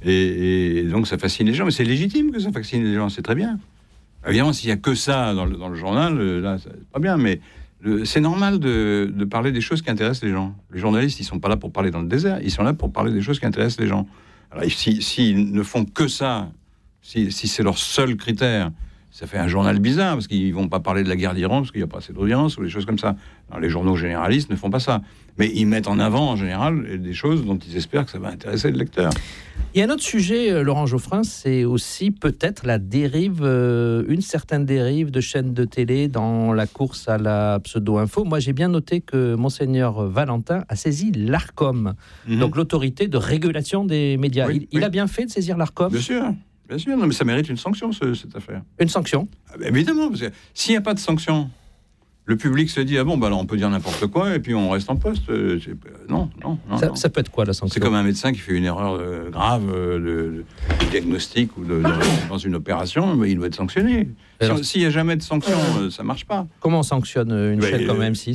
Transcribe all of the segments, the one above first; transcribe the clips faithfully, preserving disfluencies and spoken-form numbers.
Et, et donc ça fascine les gens, mais c'est légitime que ça fascine les gens, c'est très bien. Évidemment, s'il n'y a que ça dans le, dans le journal, là, c'est pas bien, mais le, c'est normal de, de parler des choses qui intéressent les gens. Les journalistes, ils sont pas là pour parler dans le désert, ils sont là pour parler des choses qui intéressent les gens. Alors, si, s'ils ne font que ça, si, si c'est leur seul critère, ça fait un journal bizarre, parce qu'ils vont pas parler de la guerre d'Iran, parce qu'il n'y a pas assez d'audience, ou des choses comme ça. Alors, les journaux généralistes ne font pas ça. Mais ils mettent en avant, en général, des choses dont ils espèrent que ça va intéresser le lecteur. Il y a un autre sujet, Laurent Geoffrin, c'est aussi peut-être la dérive, euh, une certaine dérive de chaînes de télé dans la course à la pseudo-info. Moi, j'ai bien noté que Monseigneur Valentin a saisi l'Arcom, mmh. donc l'autorité de régulation des médias. Oui, il, oui. il a bien fait de saisir l'Arcom ? Bien sûr. Bien sûr, non, mais ça mérite une sanction, ce, cette affaire. Une sanction ? Ah, bah, évidemment, parce que s'il n'y a pas de sanction, le public se dit, ah bon, bah alors on peut dire n'importe quoi, et puis on reste en poste. Euh, non, non, non ça, non. ça peut être quoi, la sanction ? C'est comme un médecin qui fait une erreur euh, grave euh, de, de diagnostic ou de, de, dans une opération, mais il doit être sanctionné. Si s'il n'y a jamais de sanction, euh, ça ne marche pas. Comment on sanctionne une bah, chaîne euh, comme M six ?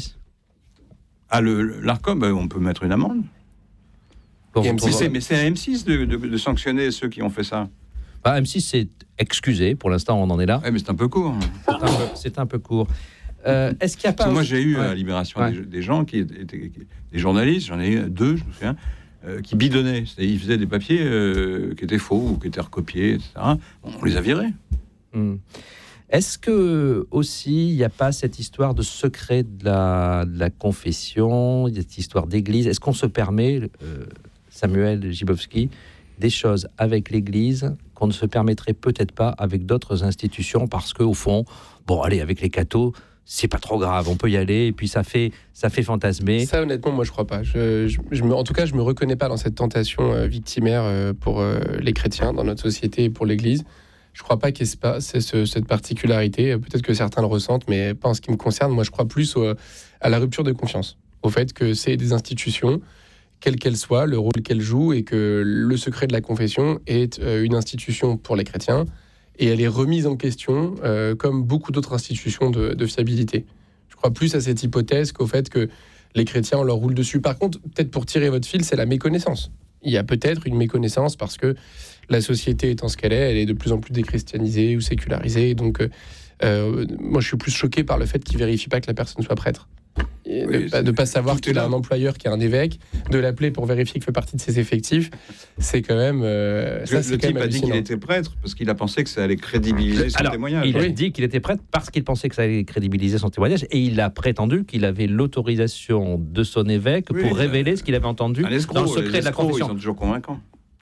Ah, le, l'Arcom, bah, on peut mettre une amende. Pour, pour c'est, mais c'est à M six de, de, de sanctionner ceux qui ont fait ça. Bah, M six s'est excusé, pour l'instant on en est là. Ouais, mais c'est un peu court. C'est un peu, c'est un peu court. Euh, est-ce qu'il y a pas... Moi, j'ai eu ouais. à Libération ouais. des, des gens qui étaient qui, des journalistes, j'en ai eu deux, je me souviens, euh, qui bidonnaient. C'est-à-dire, ils faisaient des papiers euh, qui étaient faux ou qui étaient recopiés, et cetera. Bon, on les a virés. Hum. Est-ce que aussi il n'y a pas cette histoire de secret de la, de la confession, cette histoire d'église ? Est-ce qu'on se permet, euh, Samuel Gibowski, des choses avec l'Église qu'on ne se permettrait peut-être pas avec d'autres institutions, parce qu'au fond, bon, allez, avec les cathos, c'est pas trop grave, on peut y aller, et puis ça fait, ça fait fantasmer. Ça, honnêtement, moi, je crois pas. Je, je, je me, en tout cas, je me reconnais pas dans cette tentation euh, victimaire euh, pour euh, les chrétiens dans notre société et pour l'Église. Je crois pas qu'il y ait pas, c'est ce, cette particularité. Peut-être que certains le ressentent, mais pas en ce qui me concerne. Moi, je crois plus au, à la rupture de confiance, au fait que c'est des institutions, quelle qu'elle soit, le rôle qu'elle joue, et que le secret de la confession est euh, une institution pour les chrétiens, et elle est remise en question euh, comme beaucoup d'autres institutions de, de fiabilité. Je crois plus à cette hypothèse qu'au fait que les chrétiens, on leur roule dessus. Par contre, peut-être pour tirer votre fil, c'est la méconnaissance. Il y a peut-être une méconnaissance parce que la société étant ce qu'elle est, elle est de plus en plus déchristianisée ou sécularisée. Donc, euh, moi, je suis plus choqué par le fait qu'ils ne vérifient pas que la personne soit prêtre. Et oui, de ne pas savoir qu'il a un employeur qui est un évêque, de l'appeler pour vérifier qu'il fait partie de ses effectifs, c'est quand même... Euh, ça, le c'est le quand type même a dit qu'il était prêtre parce qu'il a pensé que ça allait crédibiliser son Alors, témoignage. Il oui. a dit qu'il était prêtre parce qu'il pensait que ça allait crédibiliser son témoignage, et il a prétendu qu'il avait l'autorisation de son évêque oui, pour révéler ce qu'il avait entendu escroc, dans le secret de la confession. Ils sont toujours convaincants.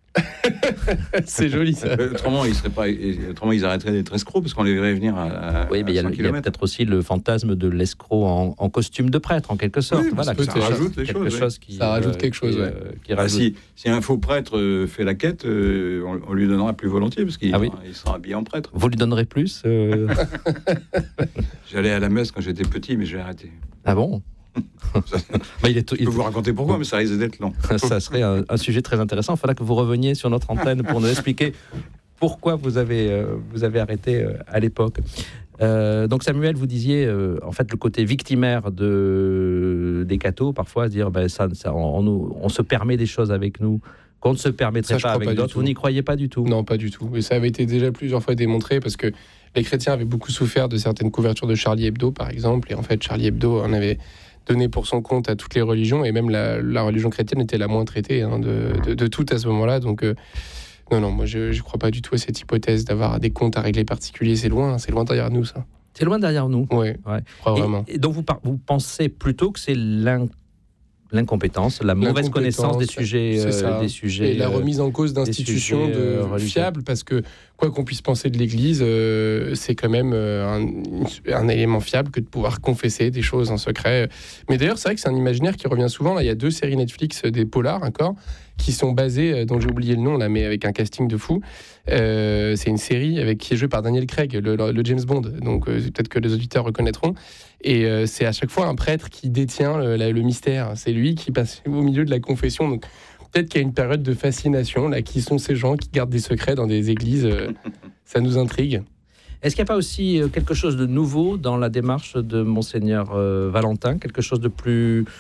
C'est joli ça. Autrement, ils seraient pas, autrement, ils arrêteraient d'être escrocs parce qu'on les verrait venir à, à oui, mais il y, y a peut-être aussi le fantasme de l'escroc en, en costume de prêtre, en quelque sorte. Oui, voilà, ça rajoute quelque quelque chose. chose qui, ça rajoute quelque chose. Qui, ouais. euh, qui bah, rajoute. Si, si un faux prêtre euh, fait la quête, euh, on, on lui donnera plus volontiers parce qu'il ah oui. il sera habillé en prêtre. Vous lui donnerez plus euh... J'allais à la messe quand j'étais petit, mais j'ai arrêté. Ah bon? bah, il est t- Je peux vous raconter pourquoi, mais ça risque d'être long. Ça serait un, un sujet très intéressant. Il faudra que vous reveniez sur notre antenne pour nous expliquer pourquoi vous avez, euh, vous avez arrêté euh, à l'époque. Euh, donc Samuel, vous disiez euh, en fait le côté victimaire de, des cathos, parfois dire ben, ça, ça, on, on, on se permet des choses avec nous qu'on ne se permettrait ça, pas avec pas d'autres. Vous n'y croyez pas du tout? Non, pas du tout. Et ça avait été déjà plusieurs fois démontré parce que les chrétiens avaient beaucoup souffert de certaines couvertures de Charlie Hebdo, par exemple. Et en fait, Charlie Hebdo en avait donné pour son compte à toutes les religions, et même la, la religion chrétienne était la moins traitée hein, de, de, de toutes à ce moment-là. Donc, euh, non, non, moi, je ne crois pas du tout à cette hypothèse d'avoir des comptes à régler particuliers. C'est loin, c'est loin derrière nous, ça. C'est loin derrière nous. Oui, ouais. Je crois et, vraiment. Et donc, vous, par, vous pensez plutôt que c'est l'un... L'incompétence, la mauvaise connaissance des sujets, euh, des sujets, et la remise en cause d'institutions de euh, fiables, parce que quoi qu'on puisse penser de l'Église, euh, c'est quand même euh, un, un élément fiable que de pouvoir confesser des choses en secret. Mais d'ailleurs, c'est vrai que c'est un imaginaire qui revient souvent. Là, il y a deux séries Netflix, des polars encore, qui sont basées, dont j'ai oublié le nom là, mais avec un casting de fou. Euh, c'est une série avec qui est jouée par Daniel Craig, le, le James Bond. Donc euh, peut-être que les auditeurs reconnaîtront. Et euh, c'est à chaque fois un prêtre qui détient le, la, le mystère. C'est lui qui passe au milieu de la confession. Donc peut-être qu'il y a une période de fascination là. Qui sont ces gens qui gardent des secrets dans des églises? euh, Ça nous intrigue. Est-ce qu'il n'y a pas aussi quelque chose de nouveau dans la démarche de Monseigneur euh, Valentin, quelque chose de plus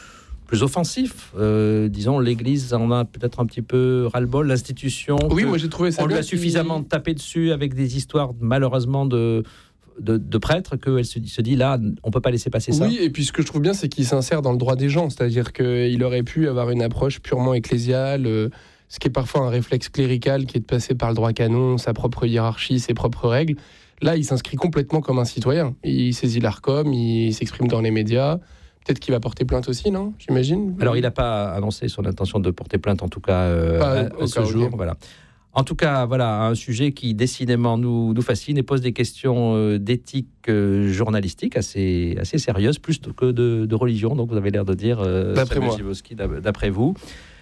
plus offensif. Euh, disons, l'Église en a peut-être un petit peu ras-le-bol, l'institution. Oui, moi j'ai trouvé ça on bien. lui a suffisamment tapé dessus avec des histoires, malheureusement, de, de, de prêtres, qu'elle se, se dit, là, on ne peut pas laisser passer ça. Oui, et puis ce que je trouve bien, c'est qu'il s'insère dans le droit des gens. C'est-à-dire qu'il aurait pu avoir une approche purement ecclésiale, euh, ce qui est parfois un réflexe clérical, qui est de passer par le droit canon, sa propre hiérarchie, ses propres règles. Là, il s'inscrit complètement comme un citoyen. Il saisit l'Arcom, il s'exprime dans les médias. Peut-être qu'il va porter plainte aussi, non ? J'imagine. Alors, il n'a pas annoncé son intention de porter plainte, en tout cas, euh, Pas à, à ce jour. Okay. Voilà. En tout cas, voilà, un sujet qui décidément nous, nous fascine et pose des questions euh, d'éthique euh, journalistique assez, assez sérieuses, plus que de, de religion. Donc, vous avez l'air de dire, euh, d'après moi, Gibowski, d'après vous.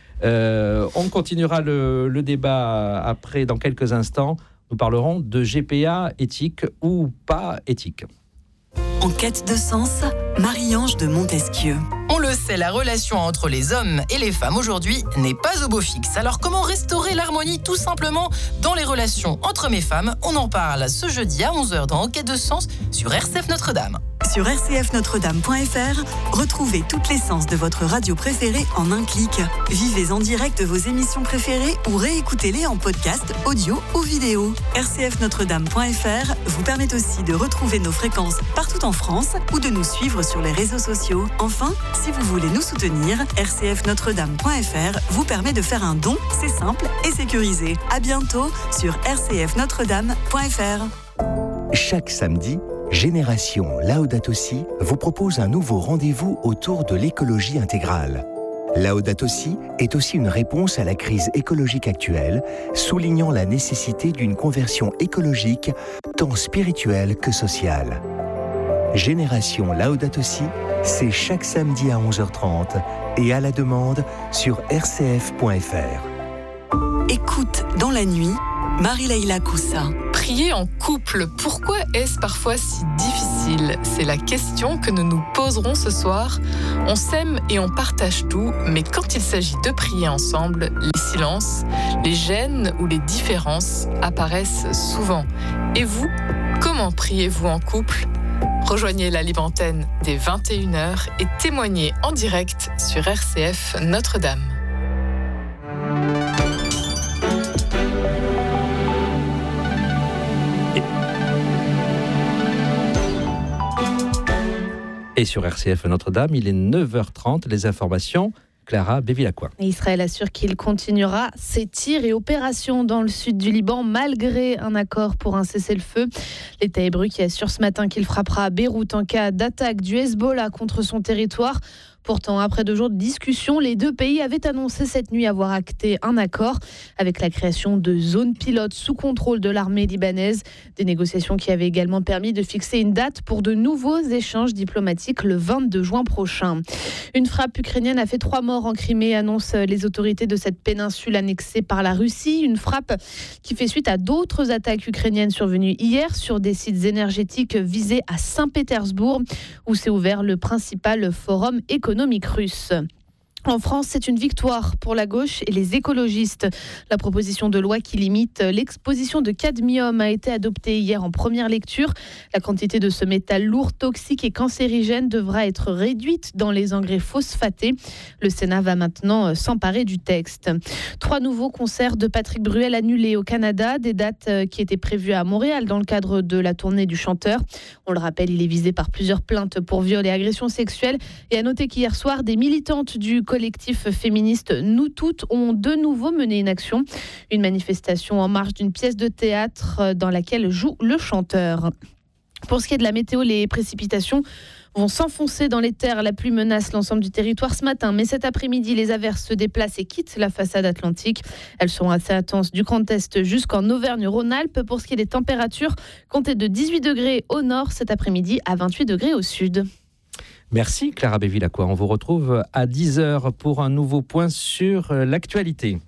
Euh, on continuera le, le débat après, dans quelques instants. Nous parlerons de G P A éthique ou pas éthique. En quête de sens, Marie-Ange de Montesquieu. On le sait, la relation entre les hommes et les femmes aujourd'hui n'est pas au beau fixe. Alors comment restaurer l'harmonie tout simplement dans les relations entre hommes et femmes ? On en parle ce jeudi à onze heures dans En quête de sens sur R C F Notre-Dame. Sur r c f notre dame point f r, retrouvez toute l'essence de votre radio préférée en un clic. Vivez en direct vos émissions préférées ou réécoutez-les en podcast, audio ou vidéo. r c f notre dame point f r vous permet aussi de retrouver nos fréquences partout en France ou de nous suivre sur les réseaux sociaux. Enfin, si vous voulez nous soutenir, r c f notre dame point f r vous permet de faire un don, c'est simple et sécurisé. À bientôt sur r c f notre dame point f r. Chaque samedi, Génération Laudato Si vous propose un nouveau rendez-vous autour de l'écologie intégrale. Laudato Si est aussi une réponse à la crise écologique actuelle, soulignant la nécessité d'une conversion écologique tant spirituelle que sociale. Génération Laudato Si, c'est chaque samedi à onze heures trente et à la demande sur r c f point f r. Écoute dans la nuit, Marie-Leila Coussa. Prier en couple, pourquoi est-ce parfois si difficile ? C'est la question que nous nous poserons ce soir. On s'aime et on partage tout, mais quand il s'agit de prier ensemble, les silences, les gênes ou les différences apparaissent souvent. Et vous, comment priez-vous en couple ? Rejoignez la libre antenne dès vingt et une heures et témoignez en direct sur R C F Notre-Dame. Et sur R C F Notre-Dame, il est neuf heures trente, les informations, Clara Bévilacqua. Israël assure qu'il continuera ses tirs et opérations dans le sud du Liban malgré un accord pour un cessez-le-feu. L'État hébreu qui assure ce matin qu'il frappera à Beyrouth en cas d'attaque du Hezbollah contre son territoire. Pourtant, après deux jours de discussion, les deux pays avaient annoncé cette nuit avoir acté un accord avec la création de zones pilotes sous contrôle de l'armée libanaise. Des négociations qui avaient également permis de fixer une date pour de nouveaux échanges diplomatiques le vingt-deux juin prochain. Une frappe ukrainienne a fait trois morts en Crimée, annoncent les autorités de cette péninsule annexée par la Russie. Une frappe qui fait suite à d'autres attaques ukrainiennes survenues hier sur des sites énergétiques visés à Saint-Pétersbourg, où s'est ouvert le principal forum économique russe. En France, c'est une victoire pour la gauche et les écologistes. La proposition de loi qui limite l'exposition de cadmium a été adoptée hier en première lecture. La quantité de ce métal lourd, toxique et cancérigène devra être réduite dans les engrais phosphatés. Le Sénat va maintenant s'emparer du texte. Trois nouveaux concerts de Patrick Bruel annulés au Canada, des dates qui étaient prévues à Montréal dans le cadre de la tournée du chanteur. On le rappelle, il est visé par plusieurs plaintes pour viol et agressions sexuelles. Et à noter qu'hier soir, des militantes du collectif féministe Nous Toutes ont de nouveau mené une action, une manifestation en marge d'une pièce de théâtre dans laquelle joue le chanteur. Pour ce qui est de la météo, les précipitations vont s'enfoncer dans les terres. La pluie menace l'ensemble du territoire ce matin, mais cet après-midi, les averses se déplacent et quittent la façade atlantique. Elles seront assez intenses du Grand Est jusqu'en Auvergne-Rhône-Alpes. Pour ce qui est des températures, comptez de dix-huit degrés au nord cet après-midi à vingt-huit degrés au sud. Merci Clara Bévilacqua. On vous retrouve à dix heures pour un nouveau point sur l'actualité.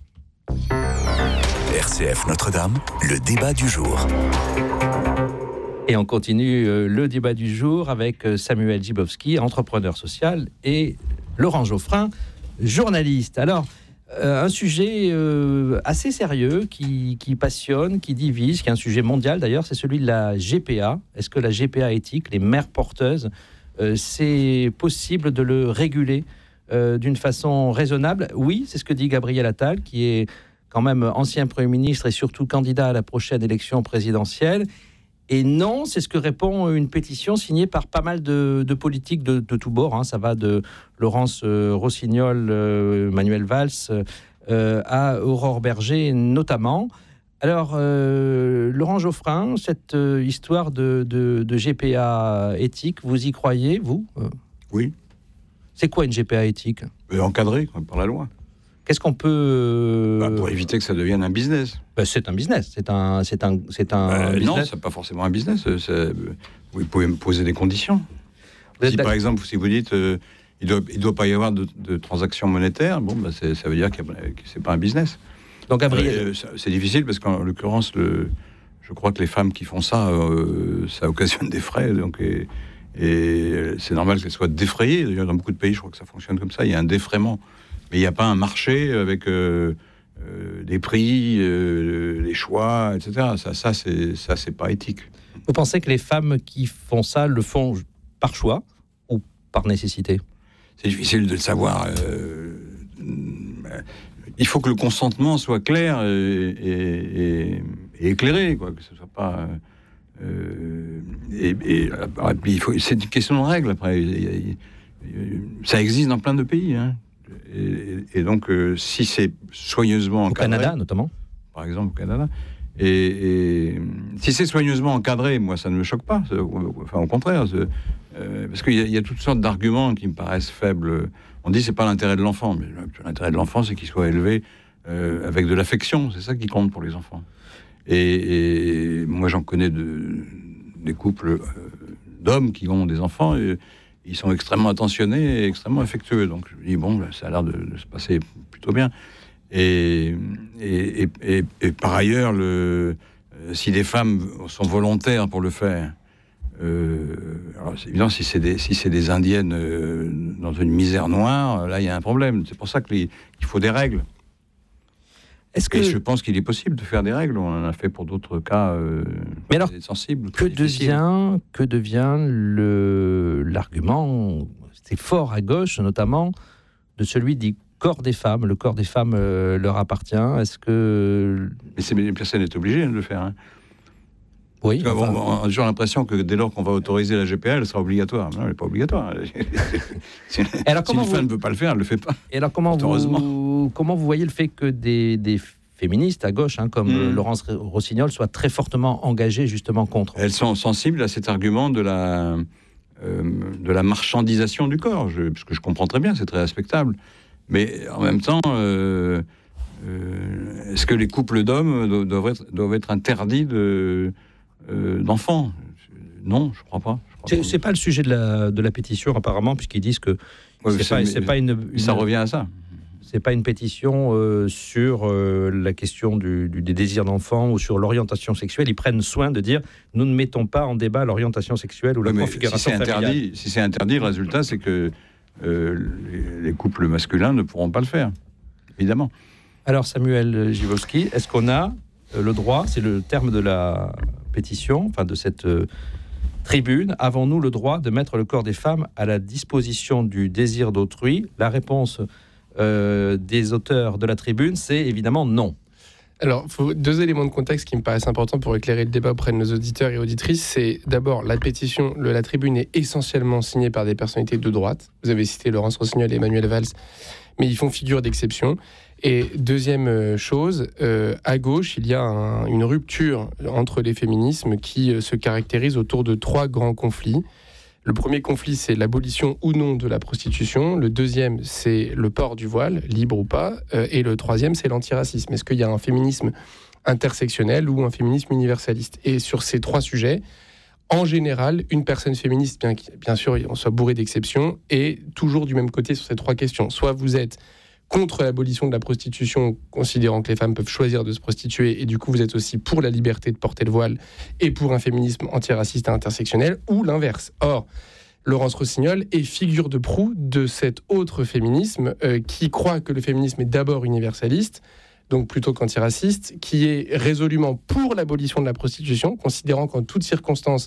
R C F Notre-Dame, le débat du jour. Et on continue le débat du jour avec Samuel Gibowski, entrepreneur social, et Laurent Geoffrin, journaliste. Alors, euh, un sujet euh, assez sérieux qui, qui passionne, qui divise, qui est un sujet mondial d'ailleurs, c'est celui de la G P A. Est-ce que la G P A éthique, les mères porteuses, Euh, c'est possible de le réguler euh, d'une façon raisonnable. Oui, c'est ce que dit Gabriel Attal, qui est quand même ancien Premier ministre et surtout candidat à la prochaine élection présidentielle. Et non, c'est ce que répond une pétition signée par pas mal de, de politiques de, de tous bords. Hein. Ça va de Laurence euh, Rossignol, euh, Manuel Valls, euh, à Aurore Berger notamment. Alors, euh, Laurent Geoffrin, cette euh, histoire de, de, de G P A éthique, vous y croyez, vous ? Oui. C'est quoi une G P A éthique ? Encadré par la loi. Qu'est-ce qu'on peut... Euh... Bah, pour éviter que ça devienne un business. Bah, c'est un business. C'est un, c'est un, c'est un bah, business. Non, c'est pas forcément un business. C'est... Vous pouvez me poser des conditions. Si par exemple, si vous dites euh, il doit, il doit pas y avoir de, de transactions monétaires, bon, bah, c'est, ça veut dire que c'est pas un business. Donc, Gabriel... Euh, c'est difficile parce qu'en l'occurrence, le, je crois que les femmes qui font ça, euh, ça occasionne des frais. Donc, et, et c'est normal qu'elles soient défrayées. D'ailleurs, dans beaucoup de pays, je crois que ça fonctionne comme ça. Il y a un défraiement. Mais il n'y a pas un marché avec euh, euh, des prix, euh, les choix, et cetera. Ça, ça, c'est, ça, c'est pas éthique. Vous pensez que les femmes qui font ça le font par choix ou par nécessité ? C'est difficile de le savoir. Euh, il faut que le consentement soit clair et, et, et, et éclairé, quoi, que ce soit pas. Euh, et, et, et puis il faut, c'est une question de règles. Après, ça existe dans plein de pays. Hein. Et, et donc, euh, si c'est soigneusement encadré... Au Canada, notamment. Par exemple, au Canada. Et, et si c'est soigneusement encadré, moi, ça ne me choque pas. Enfin, au contraire. Euh, parce qu'il y a, il y a toutes sortes d'arguments qui me paraissent faibles. On dit que ce n'est pas l'intérêt de l'enfant. Mais l'intérêt de l'enfant, c'est qu'il soit élevé euh, avec de l'affection. C'est ça qui compte pour les enfants. Et, et moi, j'en connais de, des couples euh, d'hommes qui ont des enfants... Et, ils sont extrêmement attentionnés et extrêmement affectueux. Donc, je me dis, bon, ça a l'air de, de se passer plutôt bien. Et, et, et, et, et par ailleurs, le, si des femmes sont volontaires pour le faire, euh, alors c'est évident, si c'est des, si c'est des indiennes euh, dans une misère noire, là, il y a un problème. C'est pour ça que les, qu'il faut des règles. Est-ce que... Et je pense qu'il est possible de faire des règles. On en a fait pour d'autres cas euh, Mais alors, sensibles. Que devient, que devient le, l'argument, c'est fort à gauche notamment, de celui du corps des femmes. Le corps des femmes euh, leur appartient. Est-ce que... Mais c'est, personne n'est obligé de le faire. Hein. Oui. Enfin... On, on a toujours l'impression que dès lors qu'on va autoriser la G P A, elle sera obligatoire. Non, elle n'est pas obligatoire. si alors, si une femme ne veut pas le faire, elle ne le fait pas. Et alors comment vous, comment vous voyez le fait que des, des féministes à gauche, hein, comme mmh. Laurence Rossignol, soient très fortement engagées justement contre? Elles sont sensibles à cet argument de la, euh, de la marchandisation du corps, je, parce que je comprends très bien, c'est très respectable. Mais en même temps... Euh, euh, est-ce que les couples d'hommes doivent être, doivent être interdits de... Euh, d'enfants? Non, je crois pas. Je crois c'est, pas. c'est pas le sujet de la, de la pétition apparemment, puisqu'ils disent que ouais, c'est, c'est, pas, c'est pas une, une... Ça revient à ça. C'est pas une pétition euh, sur euh, la question du, du, des désirs d'enfant ou sur l'orientation sexuelle. Ils prennent soin de dire nous ne mettons pas en débat l'orientation sexuelle ou la ouais, configuration si c'est familiale. Interdit, si c'est interdit, le résultat c'est que euh, les, les couples masculins ne pourront pas le faire, évidemment. Alors Samuel Gibowski, est-ce qu'on a le droit, c'est le terme de la pétition, enfin de cette euh, tribune, avons-nous le droit de mettre le corps des femmes à la disposition du désir d'autrui? La réponse euh, des auteurs de la tribune, c'est évidemment non. Alors, faut deux éléments de contexte qui me paraissent importants pour éclairer le débat auprès de nos auditeurs et auditrices. C'est d'abord, la pétition, le, la tribune est essentiellement signée par des personnalités de droite. Vous avez cité Laurence Rossignol et Emmanuel Valls, mais ils font figure d'exception. Et deuxième chose, euh, à gauche, il y a un, une rupture entre les féminismes qui euh, se caractérise autour de trois grands conflits. Le premier conflit, c'est l'abolition ou non de la prostitution. Le deuxième, c'est le port du voile, libre ou pas. Euh, et le troisième, c'est l'antiracisme. Est-ce qu'il y a un féminisme intersectionnel ou un féminisme universaliste? Et sur ces trois sujets, en général, une personne féministe, bien, bien sûr, on soit bourré d'exceptions, est toujours du même côté sur ces trois questions. Soit vous êtes contre l'abolition de la prostitution, considérant que les femmes peuvent choisir de se prostituer, et du coup vous êtes aussi pour la liberté de porter le voile et pour un féminisme antiraciste et intersectionnel, ou l'inverse. Or, Laurence Rossignol est figure de proue de cet autre féminisme euh, qui croit que le féminisme est d'abord universaliste, donc plutôt qu'antiraciste, qui est résolument pour l'abolition de la prostitution, considérant qu'en toutes circonstances,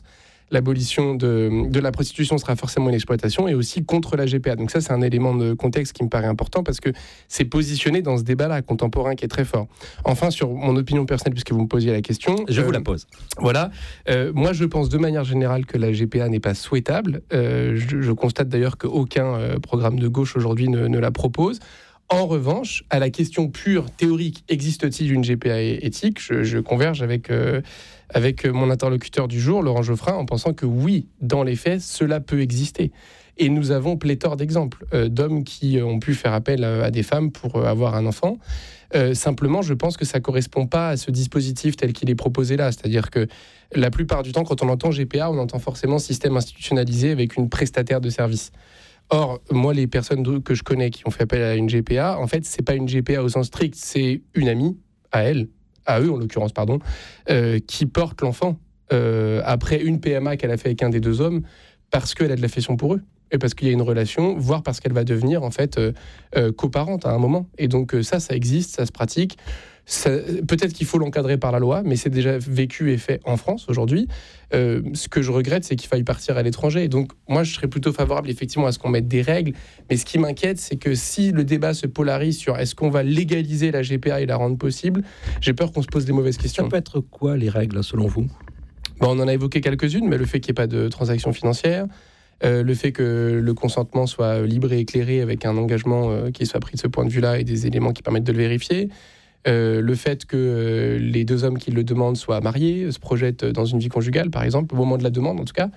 l'abolition de, de la prostitution sera forcément une exploitation, et aussi contre la G P A. Donc ça, c'est un élément de contexte qui me paraît important, parce que c'est positionné dans ce débat-là contemporain qui est très fort. Enfin, sur mon opinion personnelle, puisque vous me posiez la question... Je euh, vous la pose. Voilà. Euh, moi, je pense de manière générale que la G P A n'est pas souhaitable. Euh, je, je constate d'ailleurs qu'aucun euh, programme de gauche aujourd'hui ne, ne la propose. En revanche, à la question pure théorique, existe-t-il une G P A éthique, je, je converge avec, euh, avec mon interlocuteur du jour, Laurent Geoffrin, en pensant que oui, dans les faits, cela peut exister. Et nous avons pléthore d'exemples euh, d'hommes qui ont pu faire appel à, à des femmes pour euh, avoir un enfant. Euh, simplement, je pense que ça ne correspond pas à ce dispositif tel qu'il est proposé là. C'est-à-dire que la plupart du temps, quand on entend G P A, on entend forcément système institutionnalisé avec une prestataire de service. Or, moi, les personnes que je connais qui ont fait appel à une G P A, en fait, c'est pas une G P A au sens strict, c'est une amie, à elle, à eux en l'occurrence, pardon, euh, qui porte l'enfant euh, après une P M A qu'elle a fait avec un des deux hommes, parce qu'elle a de l'affection pour eux, et parce qu'il y a une relation, voire parce qu'elle va devenir en fait euh, euh, coparente à un moment. Et donc euh, ça, ça existe, ça se pratique. Ça, peut-être qu'il faut l'encadrer par la loi, mais c'est déjà vécu et fait en France aujourd'hui. Euh, ce que je regrette, c'est qu'il faille partir à l'étranger. Et donc, moi, je serais plutôt favorable, effectivement, à ce qu'on mette des règles. Mais ce qui m'inquiète, c'est que si le débat se polarise sur est-ce qu'on va légaliser la G P A et la rendre possible, j'ai peur qu'on se pose des mauvaises questions. Ça peut être quoi, les règles, selon vous ? Bon, on en a évoqué quelques-unes, mais le fait qu'il n'y ait pas de transactions financières, euh, le fait que le consentement soit libre et éclairé avec un engagement euh, qui soit pris de ce point de vue-là et des éléments qui permettent de le vérifier, Euh, le fait que euh, les deux hommes qui le demandent soient mariés, se projettent dans une vie conjugale, par exemple, au moment de la demande, en tout cas.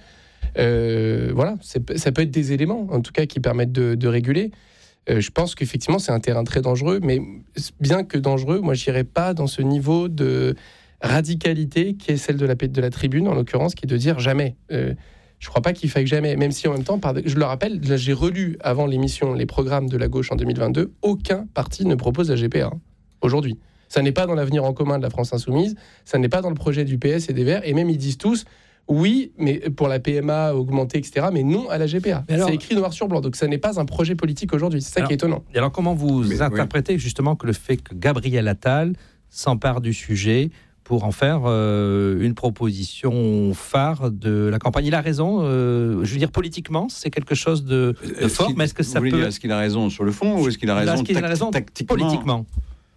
Euh, voilà, c'est, ça peut être des éléments, en tout cas, qui permettent de, de réguler. Euh, je pense qu'effectivement, c'est un terrain très dangereux, mais bien que dangereux, moi, je n'irais pas dans ce niveau de radicalité qui est celle de la, de la tribune, en l'occurrence, qui est de dire jamais. Euh, je ne crois pas qu'il faille jamais, même si en même temps, je le rappelle, là, j'ai relu avant l'émission les programmes de la gauche en deux mille vingt-deux, aucun parti ne propose la G P A. Hein. Aujourd'hui. Ça n'est pas dans l'avenir en commun de la France Insoumise, ça n'est pas dans le projet du P S et des Verts, et même ils disent tous, oui, mais pour la P M A augmentée, et cetera, mais non à la G P A. Alors, c'est écrit noir sur blanc, donc ça n'est pas un projet politique aujourd'hui, c'est ça alors, qui est étonnant. Et alors comment vous mais, interprétez oui. justement que le fait que Gabriel Attal s'empare du sujet pour en faire euh, une proposition phare de la campagne. Il a raison, euh, je veux dire politiquement, c'est quelque chose de, de fort, mais est-ce que ça peut... Dire, est-ce qu'il a raison sur le fond ou est-ce qu'il a raison, est-ce qu'il a raison tactiquement politiquement?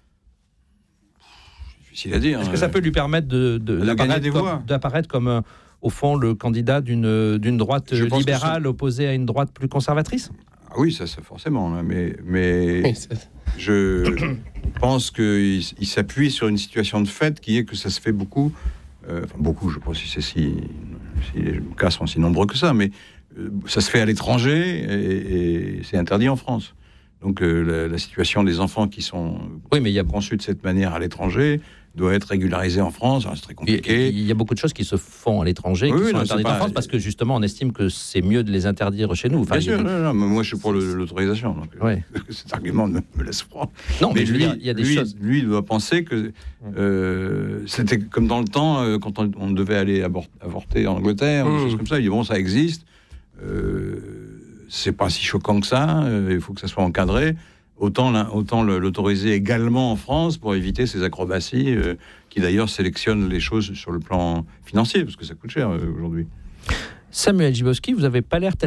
Difficile à dire. Est-ce que ça peut lui permettre de, de, d'apparaître, comme, d'apparaître comme, euh, au fond, le candidat d'une, d'une droite je libérale opposée à une droite plus conservatrice? Ah oui, ça, ça forcément. Mais, mais oui, je pense qu'il il s'appuie sur une situation de fait qui est que ça se fait beaucoup. Euh, enfin, beaucoup, je pense que c'est si, si les cas sont si nombreux que ça, mais euh, ça se fait à l'étranger et, et c'est interdit en France. Donc euh, la, la situation des enfants qui sont oui, mais il y a... conçus de cette manière à l'étranger doit être régularisée en France. Alors, c'est très compliqué. Il y a beaucoup de choses qui se font à l'étranger, oui, qui oui, sont non, interdites pas... en France, parce que justement on estime que c'est mieux de les interdire chez nous. Enfin, Bien sûr, des... non, non, moi je suis pour le, l'autorisation. Donc, ouais. Cet argument me, me laisse froid. Non, mais, mais lui, il y a des lui, choses. Lui doit penser que euh, c'était comme dans le temps euh, quand on, on devait aller abor- avorter en Angleterre, mmh. des choses comme ça. Il dit bon, ça existe. Euh, c'est pas si choquant que ça. Euh, il faut que ça soit encadré. Autant, autant l'autoriser également en France pour éviter ces acrobaties euh, qui d'ailleurs sélectionnent les choses sur le plan financier, parce que ça coûte cher euh, aujourd'hui. Samuel Gibowski, vous n'avez pas l'air tellement